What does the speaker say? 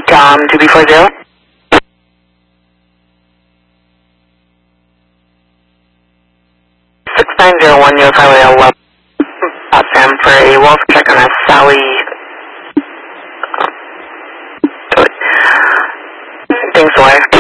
Tom 2340. 6901 US Highway 11. Sam for a Wolf check on a Sally. Thanks, Wire.